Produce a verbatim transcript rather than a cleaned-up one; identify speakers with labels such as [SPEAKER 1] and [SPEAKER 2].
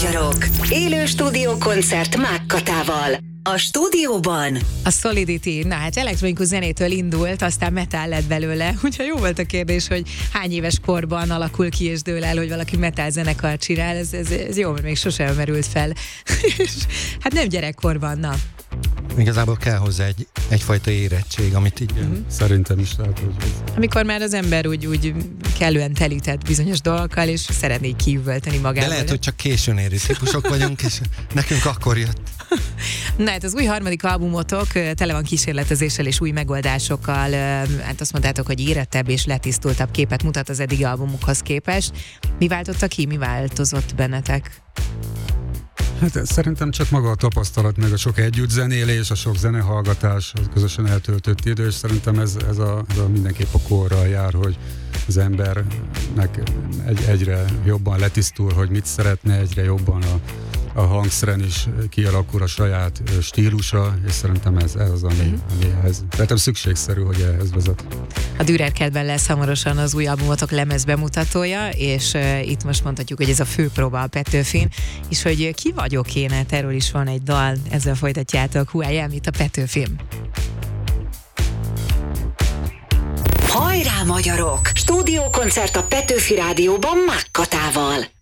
[SPEAKER 1] magyarok! Élő stúdiókoncert Mákkatával. A stúdióban
[SPEAKER 2] a Solidity, na hát elektronikus zenétől indult, aztán metal lett belőle, úgyhogy jó volt a kérdés, hogy hány éves korban alakul ki és dől el, hogy valaki metal zenekart csinál, ez, ez, ez jó, mert még sosem merült fel. Hát nem gyerekkorban, na.
[SPEAKER 3] Igazából kell hozzá egy, egyfajta érettség, amit így...
[SPEAKER 4] Mm-hmm. Szerintem is lehet, hogy...
[SPEAKER 2] Amikor már az ember úgy, úgy kellően telített bizonyos dolgokkal, és szeretné kiüvölteni magát.
[SPEAKER 3] De lehet, hogy csak későn érő típusok vagyunk, és nekünk akkor jött.
[SPEAKER 2] Na hát az új harmadik albumotok tele van kísérletezéssel és új megoldásokkal. Hát azt mondtátok, hogy érettebb és letisztultabb képet mutat az eddigi albumokhoz képest. Mi váltotta ki? Mi változott bennetek?
[SPEAKER 4] Hát szerintem csak maga a tapasztalat, meg a sok együtt zenélés, a sok zenehallgatás, a közösen eltöltött idő, és szerintem ez, ez, a, ez a mindenképp a korral jár, hogy az embernek egy, egyre jobban letisztul, hogy mit szeretne, egyre jobban a, a hangszeren is kialakul a saját stílusa, és szerintem ez, ez az, ami, amihez szerintem szükségszerű, hogy ehhez vezet.
[SPEAKER 2] A Dürer Kertben lesz hamarosan az új albumotok lemez bemutatója, és uh, itt most mondhatjuk, hogy ez a főpróba a Petőfin, és hogy ki vagyok én, hát erről is van egy dal, ezzel folytatjátok, Who I Am, itt a Petőfin.
[SPEAKER 1] Hajrá magyarok! Stúdiókoncert a Petőfi Rádióban Mákkatával.